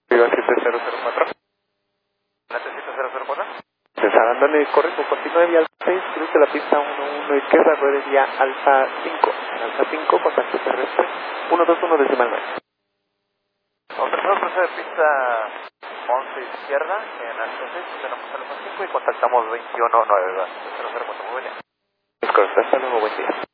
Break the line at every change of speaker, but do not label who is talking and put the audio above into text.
Viva 7004.
Necesito 004.
César Andoni, correcto, continúe vía alfa 6, cruce la pista 11 izquierda, ruede vía alfa 5. Alfa 5, contacto terrestre, 121 decimal 9.
Autorizado cruce de pista 11 izquierda en alfa 6, tenemos alfa 5 y contactamos 21-9, 004, muy bien.
Es correcto, hasta luego, buen día.